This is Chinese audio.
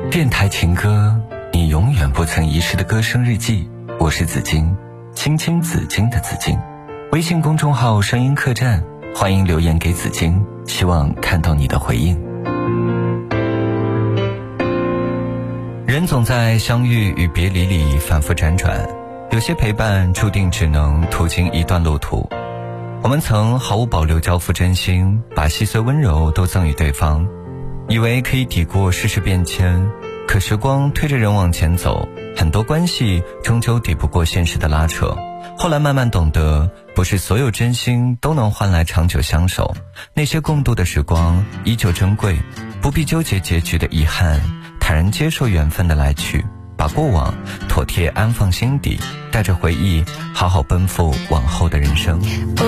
电台情歌，你永远不曾遗失的歌声日记。我是紫金，青青紫金的紫金。微信公众号声音客栈，欢迎留言给紫金，希望看到你的回应。人总在相遇与别离里反复辗转，有些陪伴注定只能途经一段路途。我们曾毫无保留交付真心，把细碎温柔都赠予对方，以为可以抵过世事变迁，可时光推着人往前走，很多关系终究抵不过现实的拉扯。后来慢慢懂得，不是所有真心都能换来长久相守，那些共度的时光依旧珍贵，不必纠结结局的遗憾，坦然接受缘分的来去，把过往妥帖安放心底，带着回忆好好奔赴往后的人生。